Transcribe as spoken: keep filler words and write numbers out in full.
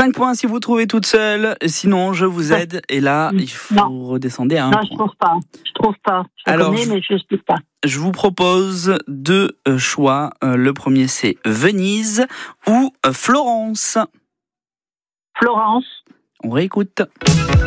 cinq points si vous trouvez toute seule. Sinon, je vous aide. Et là, il faut Non. redescendre à un Non, point. je trouve pas. Je trouve pas. Je Alors, connais, je... mais je ne sais pas. Je vous propose deux choix. Le premier, c'est Venise ou Florence. Florence. On réécoute.